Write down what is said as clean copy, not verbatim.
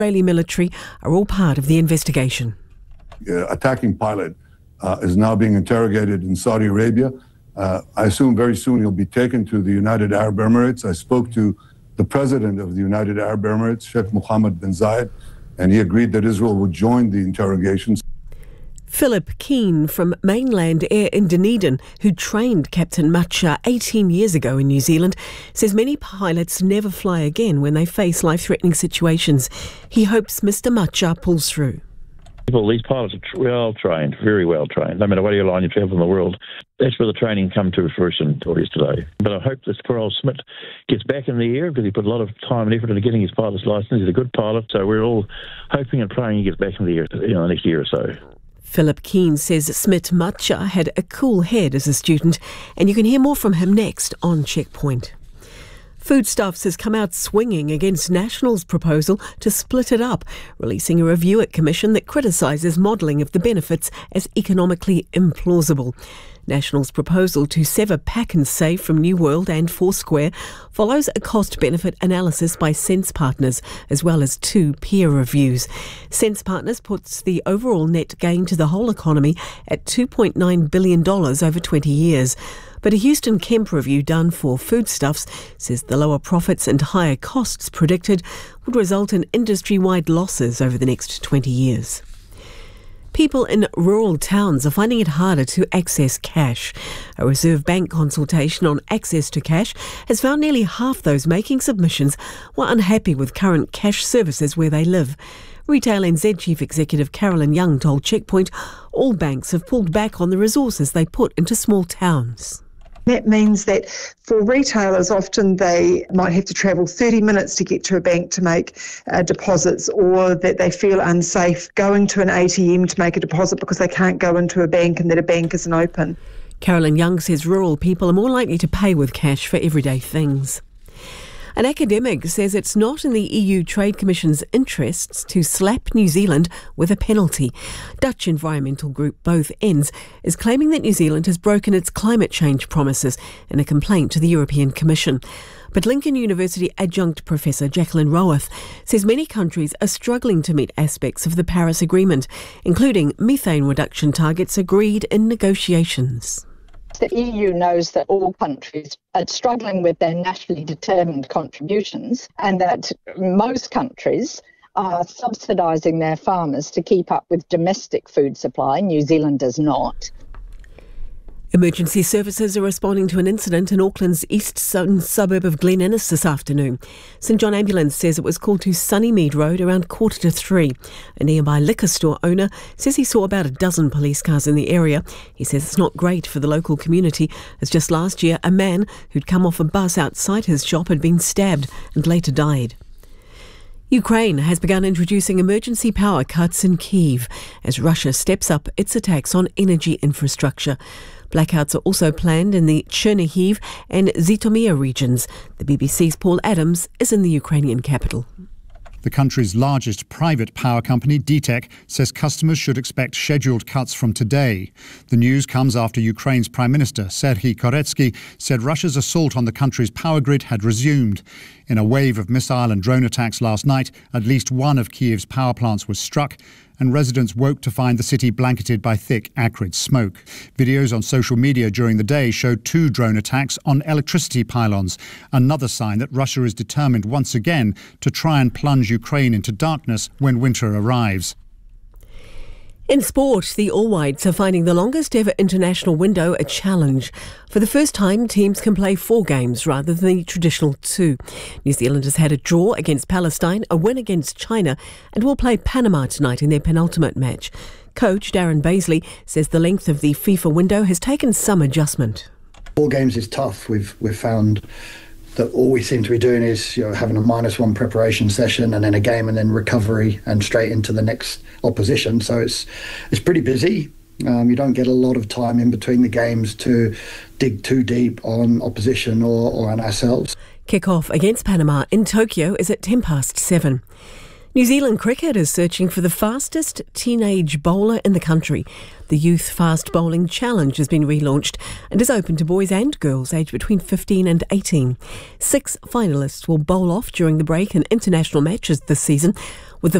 Israeli military are all part of the investigation. Attacking pilot is now being interrogated in Saudi Arabia. I assume very soon he'll be taken to the United Arab Emirates. I spoke to the president of the United Arab Emirates, Sheikh Mohammed bin Zayed, and he agreed that Israel would join the interrogations. Philip Keane from Mainland Air in Dunedin, who trained Captain Matcha 18 years ago in New Zealand, says many pilots never fly again when they face life-threatening situations. He hopes Mr. Matcha pulls through. These pilots are well trained, very well trained. No matter what airline you travel in the world, that's where the training come to fruition for yesterday. But I hope this poor old Smith gets back in the air because he put a lot of time and effort into getting his pilot's licence. He's a good pilot, so we're all hoping and praying he gets back in the air the next year or so. Philip Keane says Smit Matcha had a cool head as a student, and you can hear more from him next on Checkpoint. Foodstuffs has come out swinging against National's proposal to split it up, releasing a review at Commission that criticises modelling of the benefits as economically implausible. National's proposal to sever Pack and Save from New World and Foursquare follows a cost-benefit analysis by Sense Partners, as well as 2 peer reviews. Sense Partners puts the overall net gain to the whole economy at $2.9 billion over 20 years. But a Houston Kemp review done for Foodstuffs says the lower profits and higher costs predicted would result in industry-wide losses over the next 20 years. People in rural towns are finding it harder to access cash. A Reserve Bank consultation on access to cash has found nearly half those making submissions were unhappy with current cash services where they live. Retail NZ Chief Executive Carolyn Young told Checkpoint all banks have pulled back on the resources they put into small towns. That means that for retailers, often they might have to travel 30 minutes to get to a bank to make deposits, or that they feel unsafe going to an ATM to make a deposit because they can't go into a bank and that a bank isn't open. Carolyn Young says rural people are more likely to pay with cash for everyday things. An academic says it's not in the EU Trade Commission's interests to slap New Zealand with a penalty. Dutch environmental group Both Ends is claiming that New Zealand has broken its climate change promises in a complaint to the European Commission. But Lincoln University adjunct Professor Jacqueline Rowath says many countries are struggling to meet aspects of the Paris Agreement, including methane reduction targets agreed in negotiations. The EU knows that all countries are struggling with their nationally determined contributions, and that most countries are subsidising their farmers to keep up with domestic food supply. New Zealand does not. Emergency services are responding to an incident in Auckland's east suburb of Glen Innes this afternoon. St John Ambulance says it was called to Sunnymead Road around 2:45. A nearby liquor store owner says he saw about a dozen police cars in the area. He says it's not great for the local community, as just last year a man who'd come off a bus outside his shop had been stabbed and later died. Ukraine has begun introducing emergency power cuts in Kyiv as Russia steps up its attacks on energy infrastructure. Blackouts are also planned in the Chernihiv and Zhytomyr regions. The BBC's Paul Adams is in the Ukrainian capital. The country's largest private power company, DTEK, says customers should expect scheduled cuts from today. The news comes after Ukraine's Prime Minister, Serhiy Koretsky, said Russia's assault on the country's power grid had resumed. In a wave of missile and drone attacks last night, at least one of Kyiv's power plants was struck, and residents woke to find the city blanketed by thick, acrid smoke. Videos on social media during the day showed 2 drone attacks on electricity pylons, another sign that Russia is determined once again to try and plunge Ukraine into darkness when winter arrives. In sport, the All Whites are finding the longest ever international window a challenge. For the first time, teams can play 4 games rather than the traditional 2. New Zealand has had a draw against Palestine, a win against China, and will play Panama tonight in their penultimate match. Coach Darren Baisley says the length of the FIFA window has taken some adjustment. 4 games is tough. We've found that all we seem to be doing is having a -1 preparation session and then a game and then recovery and straight into the next opposition. So it's pretty busy. You don't get a lot of time in between the games to dig too deep on opposition or on ourselves. Kick-off against Panama in Tokyo is at 7:10. New Zealand cricket is searching for the fastest teenage bowler in the country. The Youth Fast Bowling Challenge has been relaunched and is open to boys and girls aged between 15 and 18. 6 finalists will bowl off during the break in international matches this season, with the